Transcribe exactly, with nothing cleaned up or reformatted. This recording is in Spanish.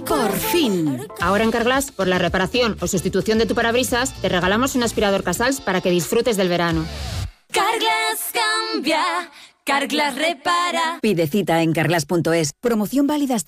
Por fin. Ahora en Carglass, por la reparación o sustitución de tu parabrisas, te regalamos un aspirador Casals para que disfrutes del verano. Carglass cambia, Carglass repara. Pide cita en carglass punto es. Promoción válida hasta